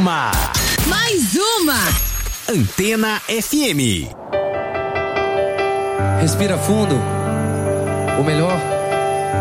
uma. Mais uma. Antena FM. Respira fundo. O melhor